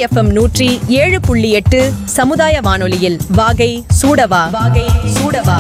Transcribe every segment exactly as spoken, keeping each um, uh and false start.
FM நூற்றி ஏழு புள்ளி எட்டு சமுதாய வானொலியில் வாகை சூடவா வாகை சூடவா.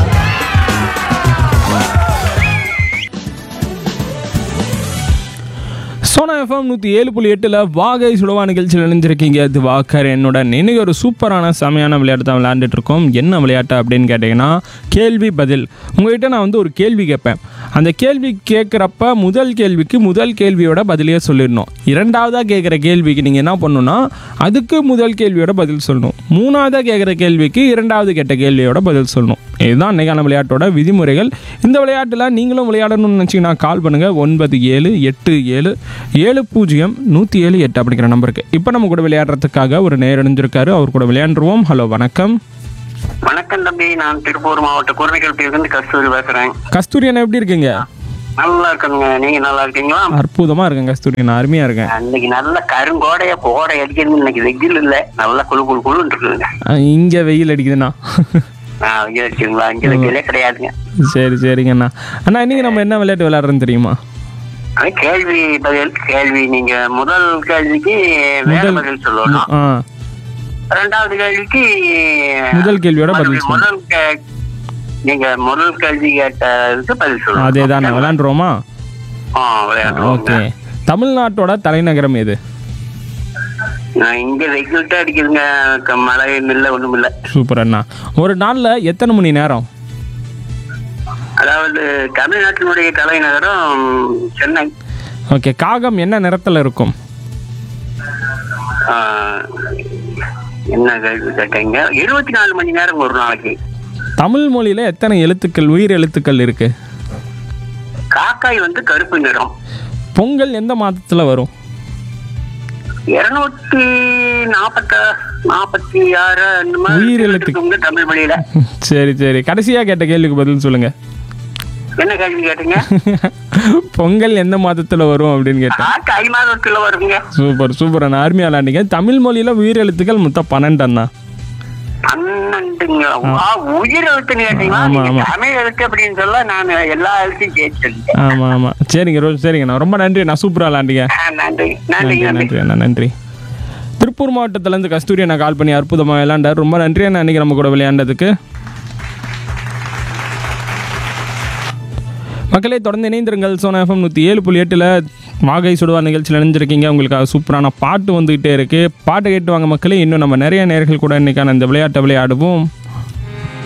சோனா எஃப்எம் நூற்றி ஏழு புள்ளி எட்டில் வாகை சுடவா நிகழ்ச்சியில் இணைஞ்சிருக்கீங்க. இது வாக்கர் என்னுடன் இன்னைக்கு ஒரு சூப்பரான செமையான விளையாட்டு தான் விளையாண்டுட்டு இருக்கோம். என்ன விளையாட்டு அப்படின்னு கேட்டிங்கன்னா கேள்வி பதில். உங்கள்கிட்ட நான் வந்து ஒரு கேள்வி கேட்பேன். அந்த கேள்வி கேட்குறப்ப முதல் கேள்விக்கு முதல் கேள்வியோட பதிலையே சொல்லிடணும். இரண்டாவதாக கேட்குற கேள்விக்கு நீங்கள் என்ன பண்ணணும்னா அதுக்கு முதல் கேள்வியோட பதில் சொல்லணும். மூணாவதாக கேட்குற கேள்விக்கு இரண்டாவது கேட்ட கேள்வியோட பதில் சொல்லணும். இதுதான் இன்றைக்கான விளையாட்டோட விதிமுறைகள். இந்த விளையாட்டில் நீங்களும் விளையாடணும்னு நினச்சிங்கன்னா கால் பண்ணுங்கள் ஒன்பது ஏழு எட்டு ஏழு ஏழு பூஜ்ஜியம் நூற்றி ஏழு எட்டு அப்படிங்கிற நம்பருக்கு. இப்போ நம்ம கூட விளையாடுறதுக்காக ஒரு நேர் அணிஞ்சிருக்காரு. அவர் கூட விளையாண்டுருவோம். ஹலோ, வணக்கம். வணக்கம் தம்பி, நான் திருப்பூர் மாவட்ட குருவிக்கல்பிலிருந்து கஸ்தூரி பேசுறேன். கஸ்தூரி அண்ணா எப்படி இருக்கீங்க? நல்லா இருக்குங்க, நீங்க நல்லா இருக்கீங்களா? அற்புதமா இருக்கேன் கஸ்தூரி அண்ணா, அருமையா இருக்கேன். இன்னைக்கு நல்ல கருங்கோடைய கோடை அடிக்கிறது. இன்னைக்கு வெயில் இல்ல, நல்லா குழு குழு குழுன்னு இருக்குதுங்க. இங்க வெயில் அடிக்குதுண்ணா. வெயில் அடிக்குங்களா? இங்க வெயிலே கிடையாதுங்க. சரி சரிங்க அண்ணா. அண்ணா இன்னைக்கு நம்ம என்ன விளையாட்டு விளையாடுறோன்னு தெரியுமா? கேள்வி பதில். கேள்வி நீங்க முதல் கேள்விக்கு வேற பதில் சொல்லணும். ரெண்டாவது கேள்விக்கு முதல் கேள்வியோட பதில் முதல் நீங்க முதல் கேள்வி கேட்டதுக்கு பதில் சொல்லணும். அதே தான் விளையாண்டுருவோமா? ஓகே. தமிழ்நாட்டோட தலைநகரம் எது? இங்க வெயில்ட்ட அடிக்குதுங்க, மழை இல்ல ஒண்ணும் இல்ல. சூப்பர் அண்ணா. ஒரு நாள்ல எத்தனை மணி நேரம்? அதாவது தமிழ்நாட்டினுடைய தலைநகரம் சென்னை. ஓகே. காகம் என்ன நிறத்துல இருக்கும்? என்ன கேள்வி கேட்டீங்க? இருபத்தி நாலு மணி நேரம் ஒரு நாளைக்கு. தமிழ் மொழியில எத்தனை எழுத்துக்கள், உயிர் எழுத்துக்கள் இருக்கு? காக்காய் வந்து கருப்பு நிறம். பொங்கல் எந்த மாதத்துல வரும்? இருநூத்தி நாப்பத்த நாப்பத்தி ஆறு உயிர் எழுத்துக்கள் தமிழ் மொழியில. சரி சரி. கடைசியா கேட்ட கேள்விக்கு பதில் சொல்லுங்க. என்ன கேள்வி கேட்டீங்க? பொங்கல் எந்த மாதத்துல வரும் அப்படின்னு கேட்டேன். ஐ மாதத்துல வருங்க. சூப்பர் சூப்பர் அண்ணா, அருமையா விளையாண்டீங்க. தமிழ் மொழியில உயிர் எழுத்துக்கள் மொத்தம் பன்னெண்டு அண்ணா. பன்னெண்டுங்க. உயிர் எழுத்துன்னு கேட்டீங்களா? தமிழ் எழுத்து அப்படின்னு சொல்ல நான் எல்லா எழுத்தையும் சேர்த்து. ஆமா ஆமா. சரிங்க ரோஸ். சரிங்கண்ணா, ரொம்ப நன்றி. நான் சூப்பரா விளையாண்டீங்க. நன்றி நன்றி நன்றி அண்ணா, நன்றி. திருப்பூர் மாவட்டத்திலேருந்து கஸ்தூரி அண்ணா கால் பண்ணி அற்புதமாக விளையாண்டார். ரொம்ப நன்றி அண்ணா அன்றைக்கி நம்ம கூட விளையாண்டதுக்கு. மக்களே, தொடர்ந்து இணைந்திருங்கள். சோனா எஃப்எம் நூற்றி ஏழு புள்ளி எட்டில் வாகை சுடுவா நிகழ்ச்சியில் இணைஞ்சிருக்கீங்க. உங்களுக்காக சூப்பரான பாட்டு வந்துகிட்டே இருக்குது. பாட்டை கேட்டு வாங்க மக்களே. இன்னும் நம்ம நிறைய நேர்கள் கூட இன்றைக்கான இந்த விளையாட்டை விளையாடுவோம்.